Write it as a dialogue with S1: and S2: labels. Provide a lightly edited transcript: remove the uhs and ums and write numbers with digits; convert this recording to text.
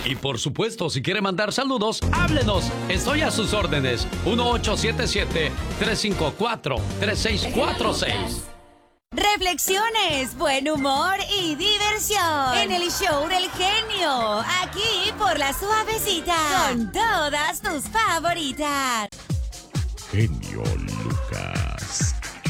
S1: Y por supuesto, si quiere mandar saludos, háblenos. Estoy a sus órdenes. 1877-354-3646.
S2: Reflexiones, buen humor y diversión en el show del genio. Aquí por La Suavecita. Con todas tus favoritas.
S3: Genio Lucas.